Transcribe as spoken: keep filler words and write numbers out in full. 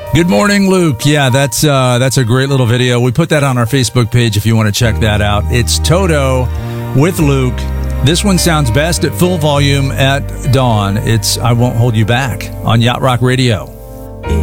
Good morning, Luke. Yeah, that's uh, that's a great little video. We put that on our Facebook page if you want to check that out. It's Toto with Luke. This one sounds best at full volume at dawn. It's I Won't Hold You Back on Yacht Rock Radio.